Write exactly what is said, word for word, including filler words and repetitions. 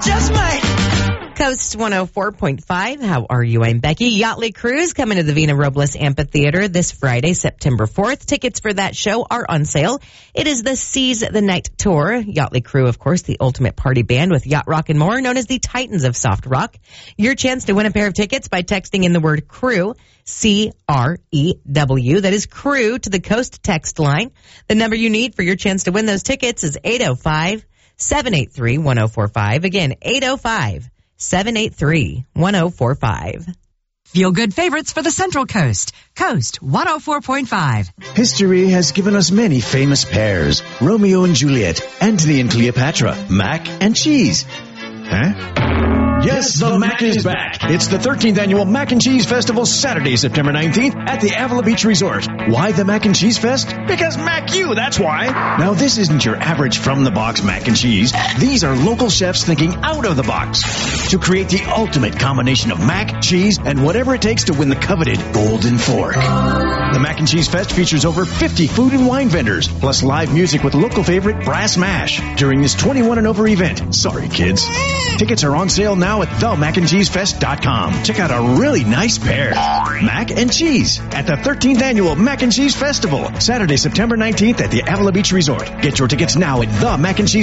just might. Coast one oh four point five. How are you? I'm Becky. Yachtly Cruise coming to the Vina Robles Amphitheater this Friday, September fourth. Tickets for that show are on sale. It is the Seize the Night Tour. Yachtly Crew, of course, the ultimate party band with yacht rock and more, known as the Titans of Soft Rock. Your chance to win a pair of tickets by texting in the word crew, C R E W. That is crew to the Coast text line. The number you need for your chance to win those tickets is eight oh five, seven eight three, one oh four five. Again, eight oh five, seven eight three, one oh four five. Feel good favorites for the Central Coast. Coast one oh four point five. History has given us many famous pairs. Romeo and Juliet, Antony and Cleopatra, mac and cheese. Huh? Yes, the Mac is back. It's the thirteenth Annual Mac and Cheese Festival, Saturday, September nineteenth at the Avila Beach Resort. Why the Mac and Cheese Fest? Because Mac you, that's why. Now, this isn't your average from-the-box mac and cheese. These are local chefs thinking out of the box to create the ultimate combination of mac, cheese, and whatever it takes to win the coveted Golden Fork. The Mac and Cheese Fest features over fifty food and wine vendors, plus live music with local favorite Brass Mash during this twenty-one and over event. Sorry, kids. Tickets are on sale now at the mac and cheese fest dot com. Check out a really nice pair. Mac and cheese at the thirteenth Annual Mac and Cheese Festival, Saturday, September nineteenth at the Avila Beach Resort. Get your tickets now at the Mac and Cheese